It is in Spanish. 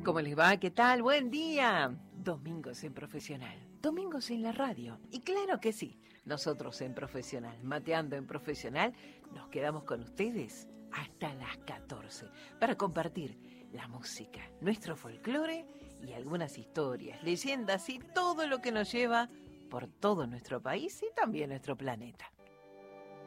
¿Cómo les va? ¿Qué tal? Buen día. Domingos en Profesional. Domingos en la radio. Y claro que sí, nosotros en Profesional, mateando en Profesional, nos quedamos con ustedes hasta las 14 para compartir la música, nuestro folclore y algunas historias, leyendas y todo lo que nos lleva por todo nuestro país y también nuestro planeta.